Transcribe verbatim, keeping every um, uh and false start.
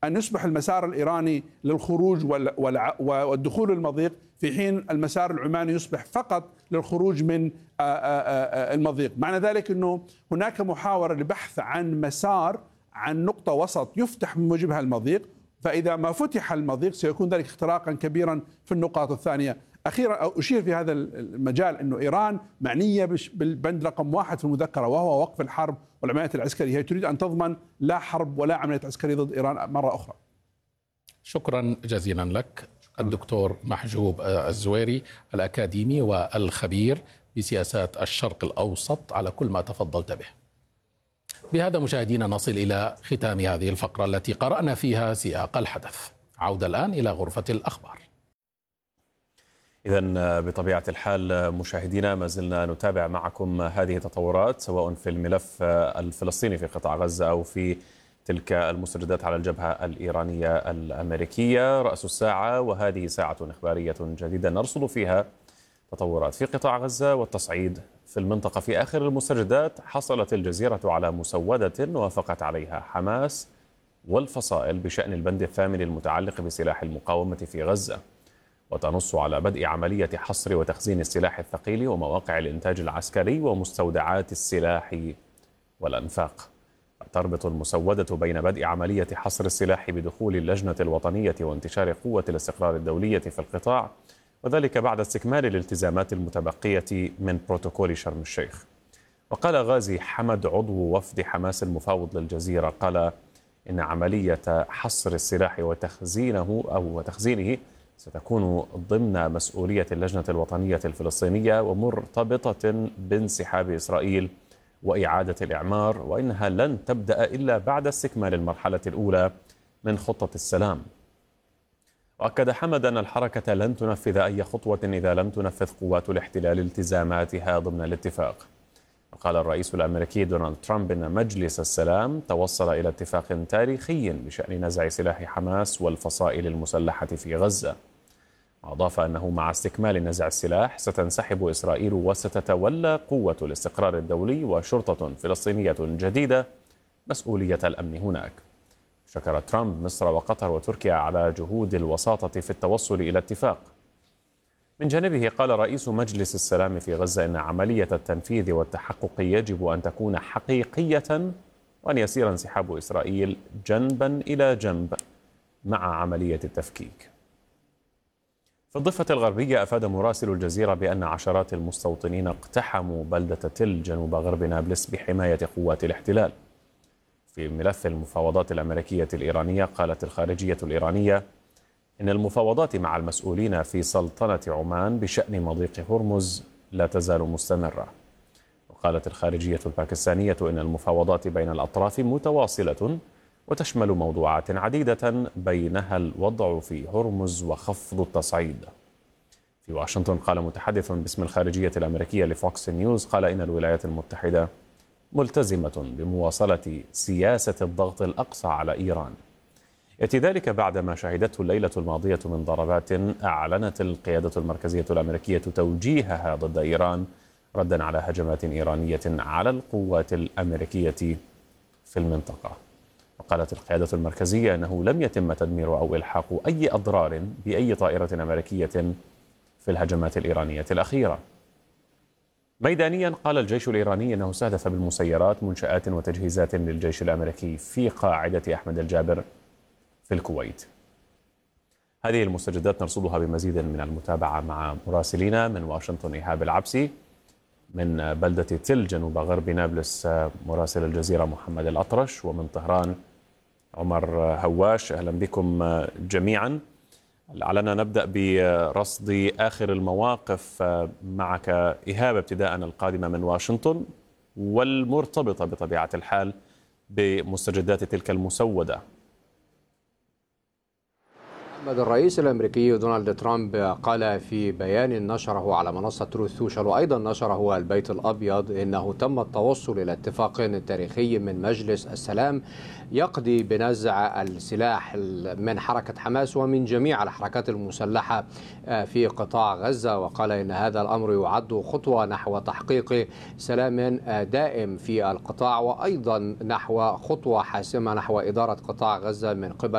أن يصبح المسار الإيراني للخروج والدخول المضيق، في حين المسار العماني يصبح فقط للخروج من المضيق. معنى ذلك أنه هناك محاولة لبحث عن مسار، عن نقطة وسط يفتح من موجبها المضيق، فإذا ما فتح المضيق سيكون ذلك اختراقا كبيرا في النقاط الثانية. أخيرا أشير في هذا المجال أنه إيران معنية بالبند رقم واحد في المذكرة، وهو وقف الحرب والعمليات العسكرية. هي تريد أن تضمن لا حرب ولا عملية عسكرية ضد إيران مرة أخرى. شكرا جزيلا لك الدكتور محجوب الزويري، الأكاديمي والخبير بسياسات الشرق الأوسط، على كل ما تفضلت به. بهذا مشاهدينا نصل إلى ختام هذه الفقرة التي قرأنا فيها سياق الحدث. عودة الآن إلى غرفة الأخبار. إذن بطبيعة الحال مشاهدينا ما زلنا نتابع معكم هذه التطورات، سواء في الملف الفلسطيني في قطاع غزة أو في تلك المستجدات على الجبهة الإيرانية الأمريكية. رأس الساعة، وهذه ساعة إخبارية جديدة نرصد فيها تطورات في قطاع غزة والتصعيد في المنطقة. في آخر المستجدات حصلت الجزيرة على مسودة وافقت عليها حماس والفصائل بشأن البند الثامن المتعلق بسلاح المقاومة في غزة، وتنص على بدء عملية حصر وتخزين السلاح الثقيل ومواقع الإنتاج العسكري ومستودعات السلاح والأنفاق. تربط المسودة بين بدء عملية حصر السلاح بدخول اللجنة الوطنية وانتشار قوة الاستقرار الدولية في القطاع، وذلك بعد استكمال الالتزامات المتبقية من بروتوكول شرم الشيخ. وقال غازي حمد عضو وفد حماس المفاوض للجزيرة، قال إن عملية حصر السلاح وتخزينه أو تخزينه ستكون ضمن مسؤولية اللجنة الوطنية الفلسطينية ومرتبطة بانسحاب إسرائيل وإعادة الإعمار، وإنها لن تبدأ إلا بعد استكمال المرحلة الأولى من خطة السلام. وأكد حمد أن الحركة لن تنفذ أي خطوة إذا لم تنفذ قوات الاحتلال التزاماتها ضمن الاتفاق. وقال الرئيس الأمريكي دونالد ترامب إن مجلس السلام توصل إلى اتفاق تاريخي بشأن نزع سلاح حماس والفصائل المسلحة في غزة. وأضاف أنه مع استكمال نزع السلاح ستنسحب إسرائيل وستتولى قوة الاستقرار الدولي وشرطة فلسطينية جديدة مسؤولية الأمن هناك. شكر ترامب مصر وقطر وتركيا على جهود الوساطة في التوصل إلى اتفاق. من جانبه قال رئيس مجلس السلام في غزة إن عملية التنفيذ والتحقق يجب أن تكون حقيقية، وأن يسير انسحاب إسرائيل جنبا إلى جنب مع عملية التفكيك. في الضفة الغربية أفاد مراسل الجزيرة بأن عشرات المستوطنين اقتحموا بلدة تل جنوب غرب نابلس بحماية قوات الاحتلال. في ملف المفاوضات الأمريكية الإيرانية قالت الخارجية الإيرانية إن المفاوضات مع المسؤولين في سلطنة عمان بشأن مضيق هرمز لا تزال مستمرة. وقالت الخارجية الباكستانية إن المفاوضات بين الأطراف متواصلة وتشمل موضوعات عديدة بينها الوضع في هرمز وخفض التصعيد. في واشنطن قال متحدث باسم الخارجية الأمريكية لفوكس نيوز قال إن الولايات المتحدة ملتزمة بمواصلة سياسة الضغط الأقصى على إيران. يأتي ذلك بعدما شهدته الليلة الماضية من ضربات أعلنت القيادة المركزية الأمريكية توجيهها ضد إيران ردا على هجمات إيرانية على القوات الأمريكية في المنطقة. وقالت القيادة المركزية أنه لم يتم تدمير أو إلحاق أي أضرار بأي طائرة أمريكية في الهجمات الإيرانية الأخيرة. ميدانيا قال الجيش الإيراني أنه استهدف بالمسيرات منشآت وتجهيزات للجيش الأمريكي في قاعدة أحمد الجابر في الكويت. هذه المستجدات نرصدها بمزيد من المتابعة مع مراسلينا من واشنطن إيهاب العبسي، من بلدة تل جنوب غرب نابلس مراسل الجزيرة محمد الأطرش، ومن طهران عمر هواش. أهلا بكم جميعا. لعلنا نبدأ برصد آخر المواقف معك إيهاب، ابتداء القادمة من واشنطن والمرتبطة بطبيعة الحال بمستجدات تلك المسودة. الرئيس الأمريكي دونالد ترامب قال في بيان نشره على منصة تروث سوشيال وأيضا نشره البيت الأبيض إنه تم التوصل إلى اتفاق تاريخي من مجلس السلام يقضي بنزع السلاح من حركة حماس ومن جميع الحركات المسلحة في قطاع غزة. وقال إن هذا الأمر يعد خطوة نحو تحقيق سلام دائم في القطاع، وأيضا نحو خطوة حاسمة نحو إدارة قطاع غزة من قبل